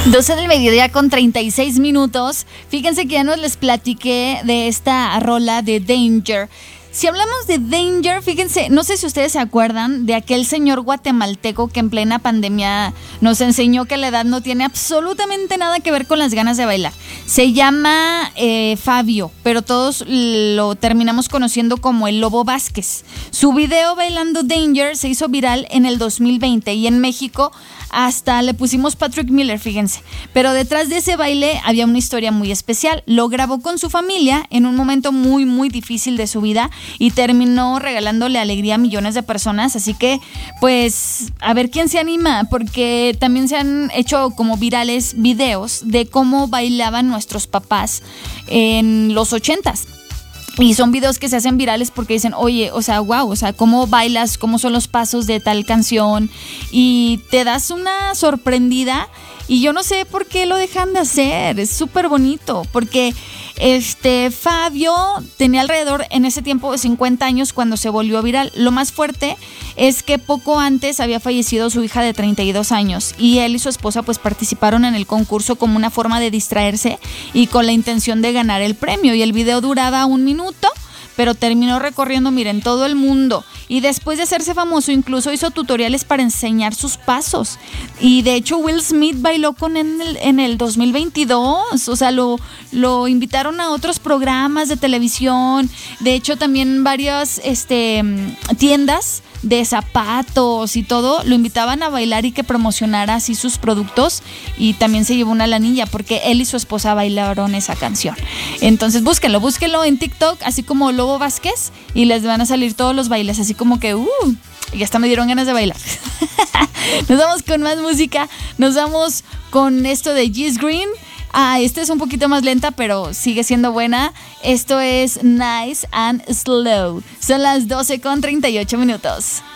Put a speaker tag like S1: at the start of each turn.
S1: 12 del mediodía con 36 minutos. Fíjense que ya nos les platiqué de esta rola de Danger. Si hablamos de Danger, fíjense, no sé si ustedes se acuerdan de aquel señor guatemalteco que en plena pandemia nos enseñó que la edad no tiene absolutamente nada que ver con las ganas de bailar. Se llama Fabio, pero todos lo terminamos conociendo como el Lobo Vázquez. Su video bailando Danger se hizo viral en el 2020 y en México hasta le pusimos Patrick Miller, fíjense. Pero detrás de ese baile había una historia muy especial. Lo grabó con su familia en un momento muy, muy difícil de su vida y terminó regalándole alegría a millones de personas. Así que, pues, a ver quién se anima, porque también se han hecho como virales videos de cómo bailaban nuestros papás en los 80s. Y son videos que se hacen virales porque dicen, oye, o sea, wow, o sea, cómo bailas, cómo son los pasos de tal canción. Y te das una sorprendida y yo no sé por qué lo dejan de hacer. Es súper bonito porque Fabio tenía alrededor en ese tiempo de 50 años cuando se volvió viral. Lo más fuerte es que poco antes había fallecido su hija de 32 años y él y su esposa pues participaron en el concurso como una forma de distraerse y con la intención de ganar el premio. Y el video duraba 1 minuto, pero terminó recorriendo, miren, todo el mundo. Y después de hacerse famoso, incluso hizo tutoriales para enseñar sus pasos. Y de hecho, Will Smith bailó con él en el 2022. O sea, lo invitaron a otros programas de televisión. De hecho, también varias tiendas de zapatos y todo lo invitaban a bailar y que promocionara así sus productos, y también se llevó una lanilla porque él y su esposa bailaron esa canción. Entonces búsquenlo en TikTok, así como Lobo Vázquez, y les van a salir todos los bailes, así como que y hasta me dieron ganas de bailar. Nos vamos con más música, nos vamos con esto de Gis Green. Esta es un poquito más lenta, pero sigue siendo buena. Esto es Nice and Slow. Son las 12:38 minutos.